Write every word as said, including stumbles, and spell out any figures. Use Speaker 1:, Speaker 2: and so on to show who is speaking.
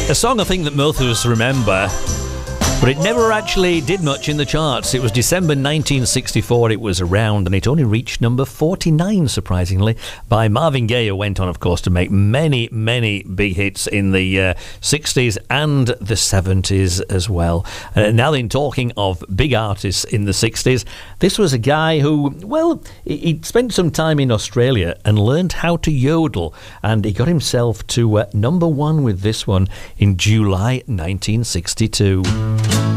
Speaker 1: A song I think that most of us remember, but it never actually did much in the charts. It was December nineteen sixty-four it was around, and it only reached number forty-nine, surprisingly, by Marvin Gaye, who went on, of course, to make many, many big hits in the uh, sixties and the seventies as well. Uh, now then, talking of big artists in the sixties, this was a guy who, well, he he spent some time in Australia and learned how to yodel, and he got himself to uh, number one with this one in July nineteen sixty-two.